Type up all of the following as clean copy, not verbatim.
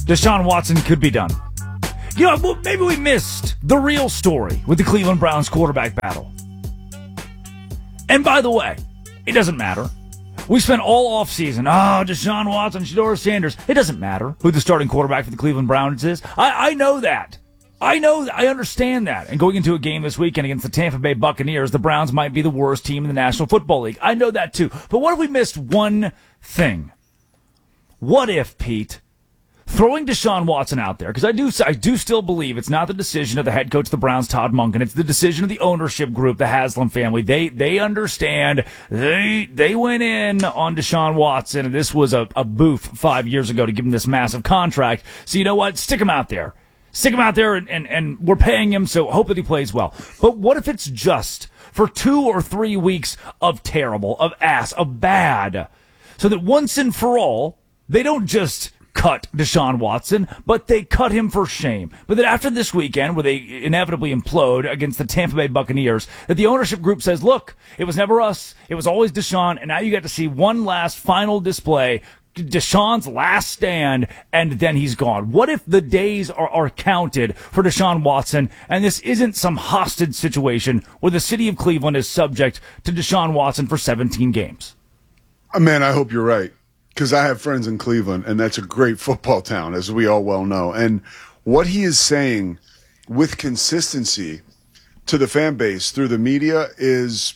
Deshaun Watson could be done. You know, well, maybe we missed the real story with the Cleveland Browns quarterback battle. And by the way, it doesn't matter. We spent all offseason, Deshaun Watson, Shedeur Sanders. It doesn't matter who the starting quarterback for the Cleveland Browns is. I know that. I understand that. And going into a game this weekend against the Tampa Bay Buccaneers, the Browns might be the worst team in the National Football League. I know that too. But what if we missed one thing? What if, Pete, throwing Deshaun Watson out there, because I do still believe it's not the decision of the head coach of the Browns, Todd Monken. It's the decision of the ownership group, the Haslam family. They understand. They went in on Deshaun Watson, and this was a boof 5 years ago to give him this massive contract. So you know what? Stick him out there. Stick him out there, and we're paying him, so hope that he plays well. But what if it's just for 2 or 3 weeks of terrible, of ass, of bad, so that once and for all, they don't just cut Deshaun Watson, but they cut him for shame. But that after this weekend, where they inevitably implode against the Tampa Bay Buccaneers, that the ownership group says, look, it was never us, it was always Deshaun, and now you get to see one last final display, Deshaun's last stand, and then he's gone. What if the days are counted for Deshaun Watson, and this isn't some hostage situation where the city of Cleveland is subject to Deshaun Watson for 17 games? Man, I hope you're right, because I have friends in Cleveland, and that's a great football town, as we all well know. And what he is saying with consistency to the fan base through the media is,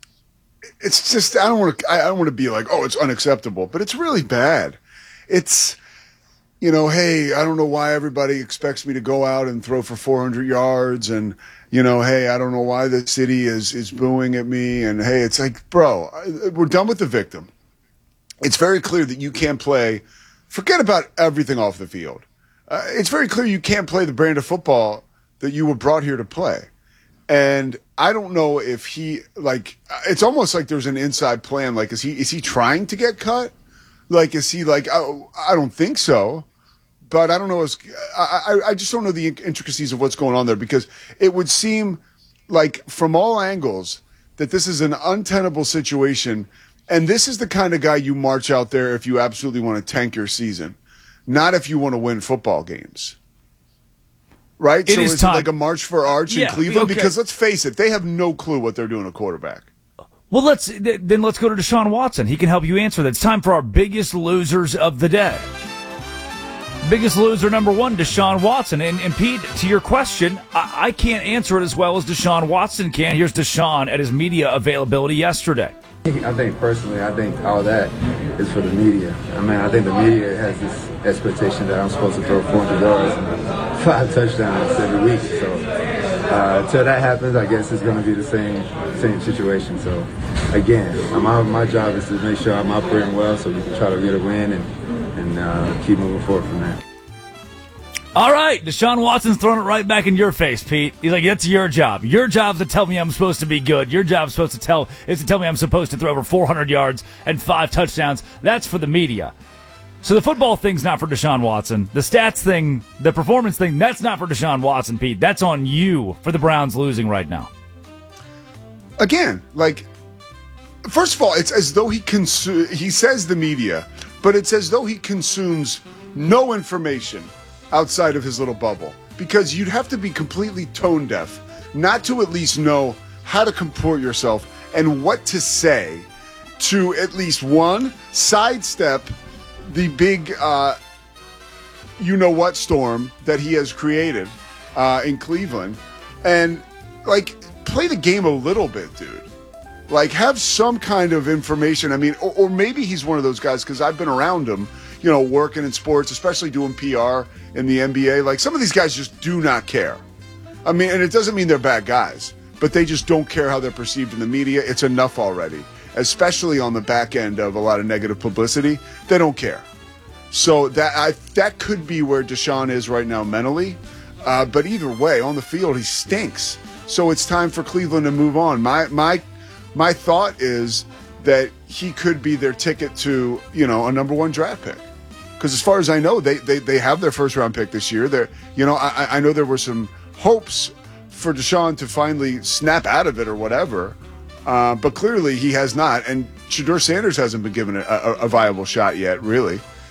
it's just, I don't want to be like, oh, it's unacceptable, but it's really bad. It's, hey, I don't know why everybody expects me to go out and throw for 400 yards, and hey, I don't know why the city is booing at me, and hey, it's like, bro, we're done with the victim. It's very clear that you can't play. Forget about everything off the field. It's very clear you can't play the brand of football that you were brought here to play. And I don't know if it's almost like there's an inside plan. Like, is he trying to get cut? Like, is he like, oh, I don't think so. But I don't know. I just don't know the intricacies of what's going on there, because it would seem like from all angles that this is an untenable situation. And this is the kind of guy you march out there if you absolutely want to tank your season, not if you want to win football games. Right? So is it like a march for Arch in Cleveland? Okay. Because let's face it, they have no clue what they're doing at quarterback. Well, let's go to Deshaun Watson. He can help you answer that. It's time for our biggest losers of the day. Biggest loser number one, Deshaun Watson. And Pete, to your question, I can't answer it as well as Deshaun Watson can. Here's Deshaun at his media availability yesterday. I think all that is for the media. I think the media has this expectation that I'm supposed to throw 400 yards and 5 touchdowns every week. So until that happens, I guess it's going to be the same situation. So again, my job is to make sure I'm operating well so we can try to get a win and keep moving forward from there. All right, Deshaun Watson's throwing it right back in your face, Pete. He's like, that's your job. Your job's to tell me I'm supposed to be good. Your job's to tell me I'm supposed to throw over 400 yards and 5 touchdowns. That's for the media. So the football thing's not for Deshaun Watson. The stats thing, the performance thing, that's not for Deshaun Watson, Pete. That's on you for the Browns losing right now. Again, first of all, it's as though he says the media, but it's as though he consumes no information outside of his little bubble, because you'd have to be completely tone deaf not to at least know how to comport yourself and what to say to at least one, sidestep the big you-know-what storm that he has created in Cleveland, and play the game a little bit, dude. Have some kind of information. Or maybe he's one of those guys, because I've been around him, working in sports, especially doing PR in the NBA. Some of these guys just do not care. And it doesn't mean they're bad guys, but they just don't care how they're perceived in the media. It's enough already, especially on the back end of a lot of negative publicity. They don't care. So that could be where Deshaun is right now mentally. But either way, on the field, he stinks. So it's time for Cleveland to move on. My thought is that he could be their ticket to, a number 1 draft pick. Because as far as I know, they have their first round pick this year. I know there were some hopes for Deshaun to finally snap out of it or whatever, but clearly he has not. And Shedeur Sanders hasn't been given a viable shot yet, really.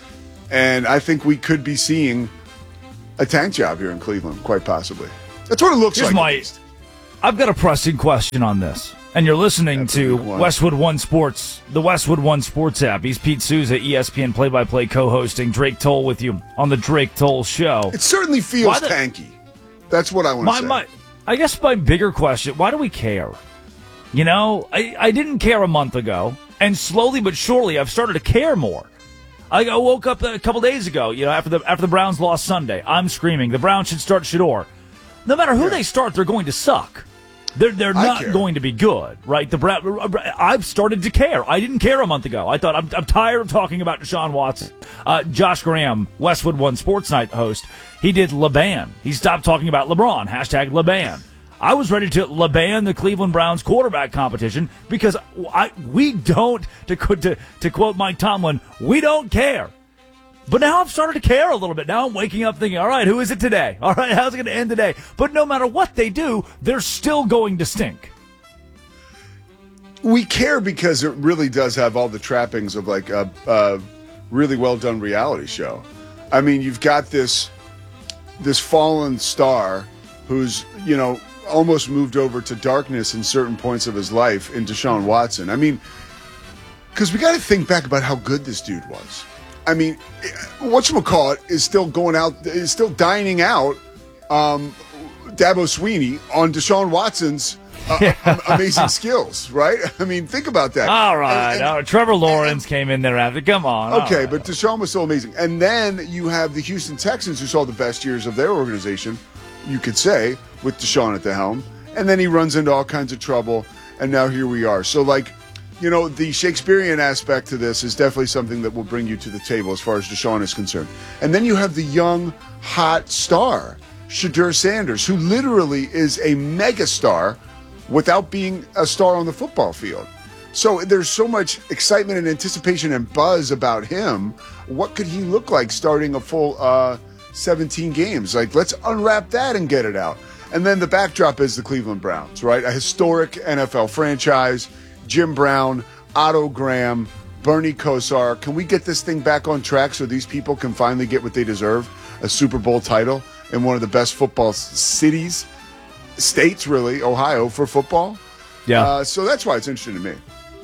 And I think we could be seeing a tank job here in Cleveland, quite possibly. That's what it looks like. At least. I've got a pressing question on this. And you're listening to Westwood One Sports, the Westwood One Sports app. He's Pete Souza, ESPN play-by-play co-hosting. Drake Toll with you on the Drake Toll Show. It certainly feels tanky. That's what I want to say. I guess my bigger question, why do we care? You know, I didn't care a month ago, and slowly but surely I've started to care more. I woke up a couple days ago, you know, after the Browns lost Sunday. I'm screaming, the Browns should start Shedeur. No matter who they start, they're going to suck. They're not going to be good, right? I've started to care. I didn't care a month ago. I thought I'm tired of talking about Deshaun Watson. Josh Graham, Westwood One Sports Night host, he did LeBan. He stopped talking about LeBron. Hashtag LeBan. I was ready to LeBan the Cleveland Browns quarterback competition because we don't, to quote Mike Tomlin, we don't care. But now I've started to care a little bit. Now I'm waking up thinking, all right, who is it today? All right, how's it going to end today? But no matter what they do, they're still going to stink. We care because it really does have all the trappings of like a really well done reality show. I mean, you've got this fallen star who's, you know, almost moved over to darkness in certain points of his life in Deshaun Watson. I mean, because we got to think back about how good this dude was. I mean, whatchamacallit is still going out, is still dining out Dabo Sweeney on Deshaun Watson's amazing skills, right? I mean, think about that. All right. Trevor Lawrence came in there after. Come on. Okay, but Deshaun was so amazing. And then you have the Houston Texans, who saw the best years of their organization, you could say, with Deshaun at the helm. And then he runs into all kinds of trouble, and now here we are. So, like, you know, the Shakespearean aspect to this is definitely something that will bring you to the table as far as Deshaun is concerned. And then you have the young, hot star, Shedeur Sanders, who literally is a megastar without being a star on the football field. So there's so much excitement and anticipation and buzz about him. What could he look like starting a full 17 games? Like, let's unwrap that and get it out. And then the backdrop is the Cleveland Browns, right? A historic NFL franchise. Jim Brown, Otto Graham, Bernie Kosar. Can we get this thing back on track so these people can finally get what they deserve? A Super Bowl title in one of the best football states, really, Ohio, for football? Yeah. So that's why it's interesting to me.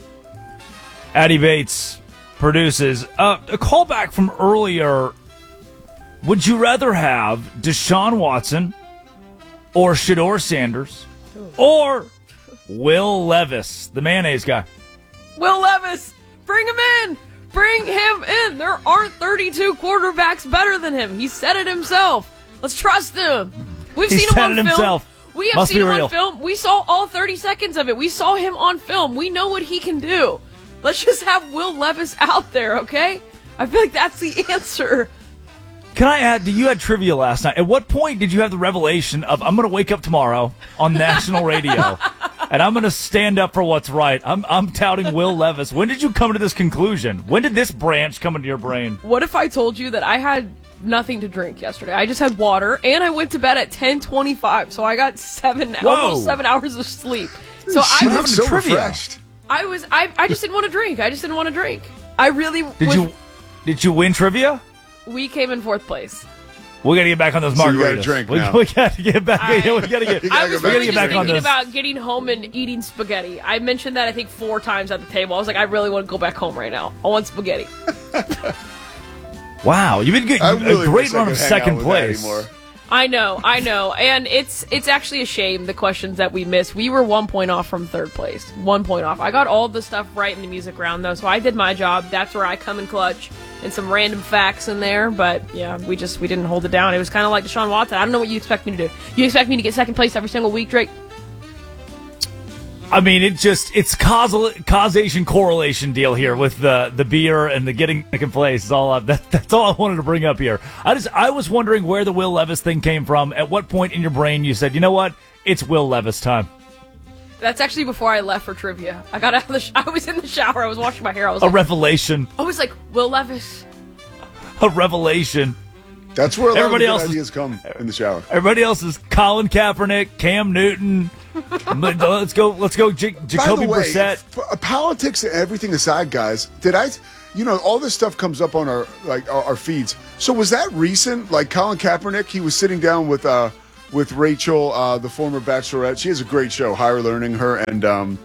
Addie Bates produces a callback from earlier. Would you rather have Deshaun Watson or Shedeur Sanders or Will Levis, the mayonnaise guy? Will Levis, bring him in. Bring him in. There aren't 32 quarterbacks better than him. He said it himself. Let's trust him. We've seen him on film. Himself. We have seen him on film. We saw all 30 seconds of it. We saw him on film. We know what he can do. Let's just have Will Levis out there, okay? I feel like that's the answer. Can I add, you had trivia last night. At what point did you have the revelation of, I'm going to wake up tomorrow on national radio and I'm going to stand up for what's right? I'm touting Will Levis. When did you come to this conclusion? When did this branch come into your brain? What if I told you that I had nothing to drink yesterday? I just had water, and I went to bed at 10:25, so I got almost 7 hours of sleep. So I was so refreshed. I just didn't want to drink. I really Did you win trivia? We came in 4th place. We got to get back on those margaritas. So you got to drink now. We got to get back. I was really just thinking about getting home and eating spaghetti. I mentioned that I think 4 times at the table. I was like, I really want to go back home right now. I want spaghetti. Wow, you've been getting a great run of second place. I know, and it's actually a shame the questions that we missed. We were 1 point off from 3rd place, 1 point off. I got all the stuff right in the music round though, so I did my job. That's where I come in clutch, and some random facts in there. But yeah, we didn't hold it down. It was kind of like Deshaun Watson. I don't know what you expect me to do. You expect me to get 2nd place every single week, Drake? I mean, it's causation correlation deal here with the beer and the getting 2nd place. Is all that's all I wanted to bring up here. I was wondering where the Will Levis thing came from. At what point in your brain you said, you know what, it's Will Levis time? That's actually before I left for trivia. I got out of I was in the shower. I was washing my hair. I was revelation. I was like, Will Levis. A revelation. That's where a lot of good ideas come in the shower. Everybody else is Colin Kaepernick, Cam Newton, Let's go, Jacoby Brissett. Politics and everything aside, guys, all this stuff comes up on our feeds. So was that recent? Like Colin Kaepernick, he was sitting down with Rachel, the former Bachelorette. She has a great show, Higher Learning, her, and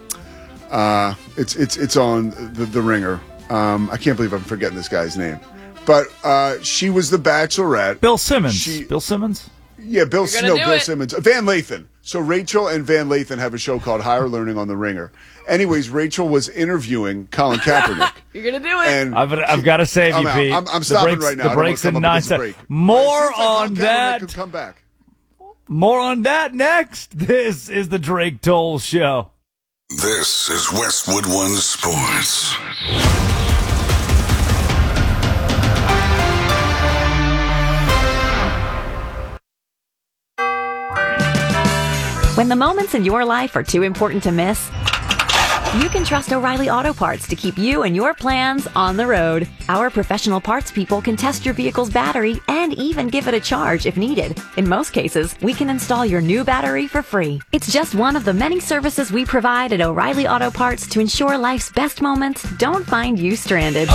it's on the Ringer. I can't believe I'm forgetting this guy's name, but she was the Bachelorette. Bill Simmons. Bill Simmons. Yeah, Bill Simmons. Van Lathan. So Rachel and Van Lathan have a show called Higher Learning on the Ringer. Anyways, Rachel was interviewing Colin Kaepernick. You're going to do it. And I've got to save you, Pete. I'm stopping right now. The break's in 9 seconds. More on that. Could come back. More on that next. This is the Drake Toll Show. This is Westwood One Sports. When the moments in your life are too important to miss, you can trust O'Reilly Auto Parts to keep you and your plans on the road. Our professional parts people can test your vehicle's battery and even give it a charge if needed. In most cases, we can install your new battery for free. It's just one of the many services we provide at O'Reilly Auto Parts to ensure life's best moments don't find you stranded.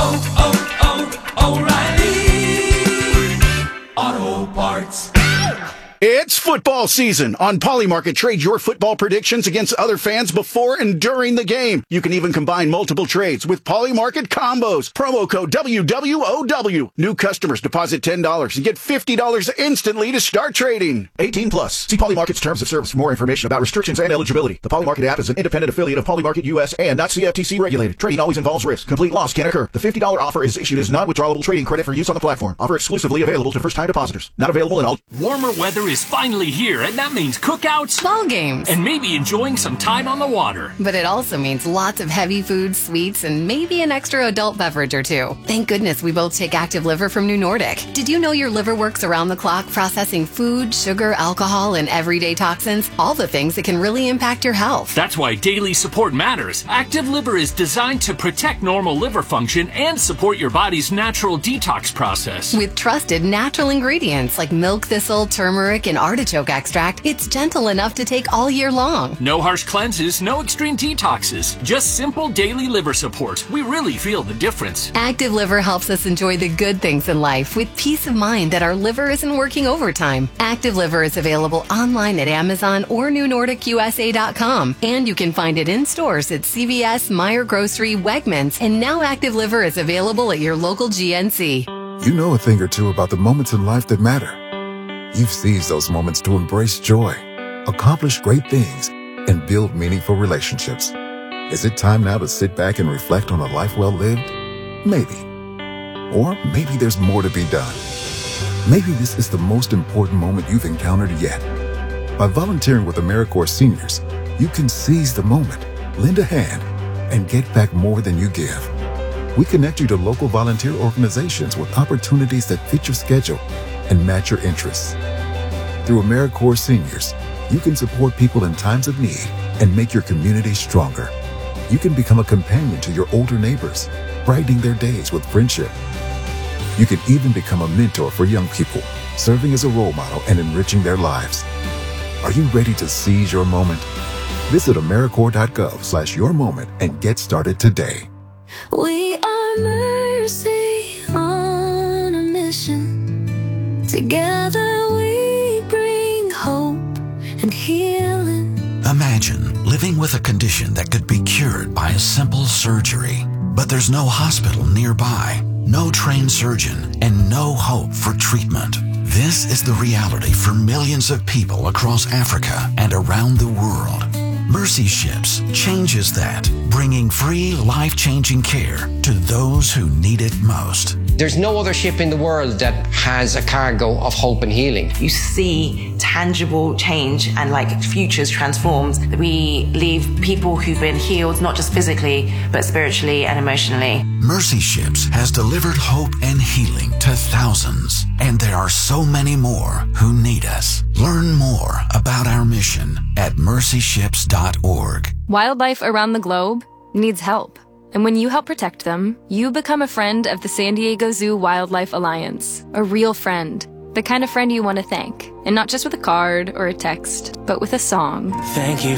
O'Reilly Auto Parts. It's football season. On Polymarket, trade your football predictions against other fans before and during the game. You can even combine multiple trades with Polymarket combos. Promo code WWOW. New customers deposit $10 and get $50 instantly to start trading. 18 plus. See Polymarket's terms of service for more information about restrictions and eligibility. The Polymarket app is an independent affiliate of Polymarket US and not CFTC regulated. Trading always involves risk. Complete loss can occur. The $50 offer is issued as non-withdrawable trading credit for use on the platform. Offer exclusively available to first-time depositors. Not available in all. Warmer weather is finally here, and that means cookouts, ball games, and maybe enjoying some time on the water. But it also means lots of heavy foods, sweets, and maybe an extra adult beverage or two. Thank goodness we both take Active Liver from New Nordic. Did you know your liver works around the clock processing food, sugar, alcohol, and everyday toxins? All the things that can really impact your health. That's why daily support matters. Active Liver is designed to protect normal liver function and support your body's natural detox process. With trusted natural ingredients like milk thistle, turmeric, and artichoke extract, it's gentle enough to take all year long. No harsh cleanses, no extreme detoxes, just simple daily liver support. We really feel the difference. Active Liver helps us enjoy the good things in life with peace of mind that our liver isn't working overtime. Active Liver is available online at Amazon or NewNordicUSA.com, and you can find it in stores at CVS, Meijer Grocery, Wegmans, and now Active Liver is available at your local GNC. You know a thing or two about the moments in life that matter. You've seized those moments to embrace joy, accomplish great things, and build meaningful relationships. Is it time now to sit back and reflect on a life well lived? Maybe. Or maybe there's more to be done. Maybe this is the most important moment you've encountered yet. By volunteering with AmeriCorps Seniors, you can seize the moment, lend a hand, and get back more than you give. We connect you to local volunteer organizations with opportunities that fit your schedule and match your interests. Through AmeriCorps Seniors, you can support people in times of need and make your community stronger. You can become a companion to your older neighbors, brightening their days with friendship. You can even become a mentor for young people, serving as a role model and enriching their lives. Are you ready to seize your moment? Visit AmeriCorps.gov/yourmoment and get started today. We are Mercy on a mission. Together we bring hope and healing. Imagine living with a condition that could be cured by a simple surgery. But there's no hospital nearby, no trained surgeon, and no hope for treatment. This is the reality for millions of people across Africa and around the world. Mercy Ships changes that, bringing free, life-changing care to those who need it most. There's no other ship in the world that has a cargo of hope and healing. You see tangible change and futures transformed. We leave people who've been healed, not just physically, but spiritually and emotionally. Mercy Ships has delivered hope and healing to thousands, and there are so many more who need us. Learn more about our mission at mercyships.org. Wildlife around the globe needs help. And when you help protect them, you become a friend of the San Diego Zoo Wildlife Alliance. A real friend. The kind of friend you want to thank. And not just with a card or a text, but with a song. Thank you